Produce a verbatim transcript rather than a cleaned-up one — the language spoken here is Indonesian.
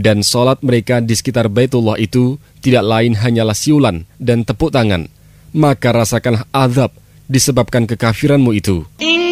dan sholat mereka di sekitar Baitullah itu tidak lain hanyalah siulan dan tepuk tangan, maka rasakanlah azab disebabkan kekafiranmu itu.